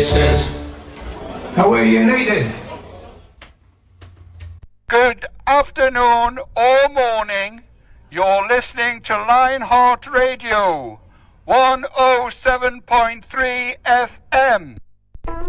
says. How are you needed? Good afternoon or morning. You're listening to Lionheart Radio, 107.3 FM.